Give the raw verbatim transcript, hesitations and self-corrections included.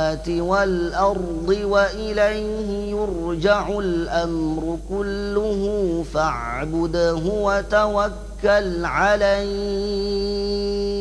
السماوات والأرض وإليه يرجع الأمر كله فاعبده وتوكل عليه